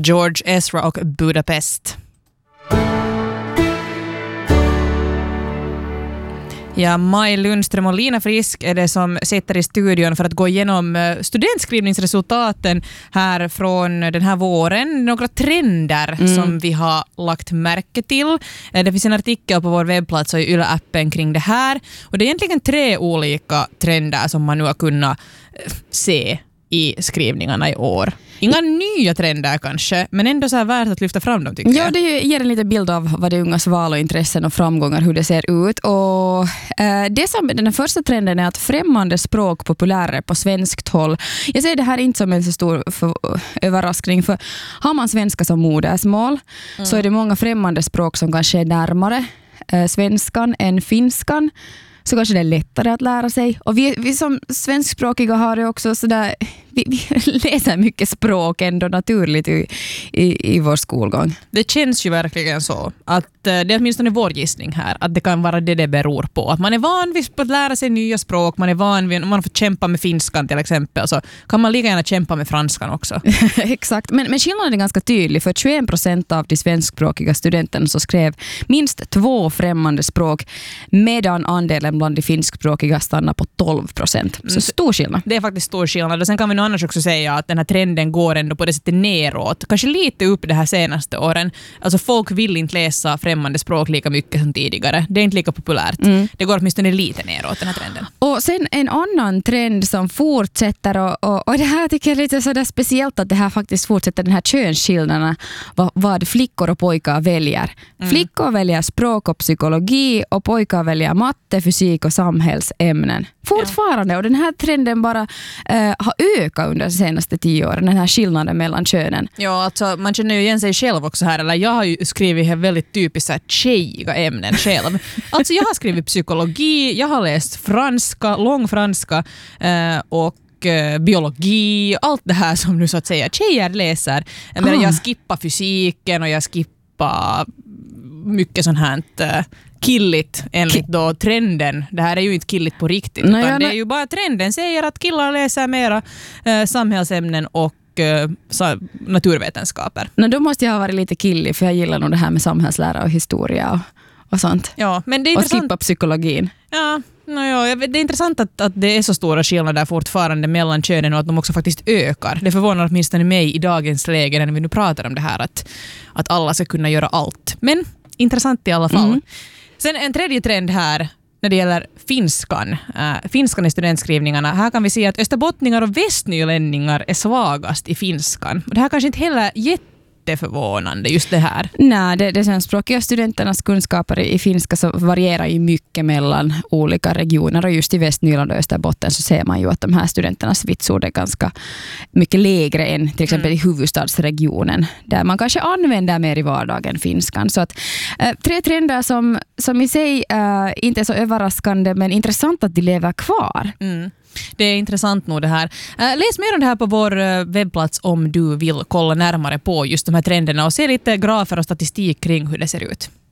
George Ezra och Budapest. Ja, Maj Lundström och Lina Frisk är det som sitter i studion för att gå igenom studentskrivningsresultaten här från den här våren. Några trender som vi har lagt märke till. Det finns en artikel på vår webbplats och i Yle-appen kring det här. Och det är egentligen 3 olika trender som man nu har kunnat se i skrivningarna i år. Inga nya trender kanske, men ändå så här värt att lyfta fram dem tycker jag. Ja, det ger en liten bild av vad det ungas val och intressen och framgångar, hur det ser ut. Och det som den första trenden är att främmande språk populärare på svenskt håll. Jag säger det här inte som en så stor överraskning, för har man svenska som modersmål så är det många främmande språk som kanske är närmare svenskan än finskan. Så kanske det är lättare att lära sig. Och vi som svenskspråkiga har det också sådär, vi läser mycket språk ändå naturligt i vår skolgång. Det känns ju verkligen så att det är åtminstone vår gissning här, att det kan vara det beror på. Att man är van vid att lära sig nya språk, man är van vid, om man får kämpa med finskan till exempel, så kan man lika gärna kämpa med franskan också. Exakt, men skillnaden är ganska tydlig, för 21% av de svenskspråkiga studenterna så skrev minst 2 främmande språk, medan andelen bland de finskspråkiga stannar på 12%. Så stor skillnad. Det är faktiskt stor skillnad. Och sen kan vi nog annars också säga att den här trenden går ändå på det sättet neråt. Kanske lite upp det här senaste åren. Alltså folk vill inte läsa främmande språk lika mycket som tidigare. Det är inte lika populärt. Det går åtminstone lite neråt, den här trenden. Och sen en annan trend som fortsätter, och det här tycker jag är lite sådär speciellt, att det här faktiskt fortsätter, den här könsskillnaderna, vad flickor och pojkar väljer. Flickor väljer språk och psykologi och pojkar väljer matte, fysik och samhällsämnen. Fortfarande, och den här trenden bara har ökat under de senaste 10 åren, den här skillnaden mellan könen. Ja, alltså man känner ju igen sig själv också här, eller jag har ju skrivit väldigt typiskt så här tjejiga ämnen själv. Alltså jag har skrivit psykologi, jag har läst franska, långfranska och biologi, allt det här som nu så att säga tjejer läser. Men jag skippar fysiken och jag skippar mycket sånt här killigt enligt då trenden. Det här är ju inte killigt på riktigt, utan det är ju bara trenden säger att killar läser mera samhällsämnen och naturvetenskaper. Då måste jag ha varit lite killig, för jag gillar nog det här med samhällslära och historia och sånt. Ja, men det är och intressant. skippa psykologin. Ja, det är intressant att det är så stora skillnader fortfarande mellan könen och att de också faktiskt ökar. Det förvånar åtminstone mig i dagens läge när vi nu pratar om det här att alla ska kunna göra allt. Men intressant i alla fall. Sen en tredje trend här när det gäller finskan i studentskrivningarna. Här kan vi se att österbottningar och västnylänningar är svagast i finskan. Det här kanske inte heller jätteförvånande, just det här. Nej, det svenskspråkiga studenternas kunskaper i finska så varierar ju mycket mellan olika regioner, och just i Västnyland och Österbotten så ser man ju att de här studenternas vitsord är ganska mycket lägre än till exempel i huvudstadsregionen, där man kanske använder mer i vardagen finskan. Så att 3 trender som i sig inte är så överraskande, men intressant att de lever kvar. Det är intressant nog det här. Läs mer om det här på vår webbplats om du vill kolla närmare på just de här trenderna och se lite grafer och statistik kring hur det ser ut.